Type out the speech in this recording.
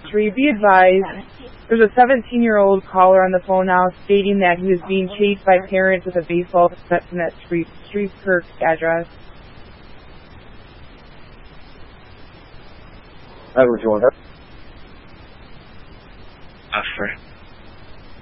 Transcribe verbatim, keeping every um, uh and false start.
Street. Be advised, there's a seventeen-year-old caller on the phone now stating that he was being chased by parents with a baseball bat from that Street, Street Kirk address. I would join her. Officer.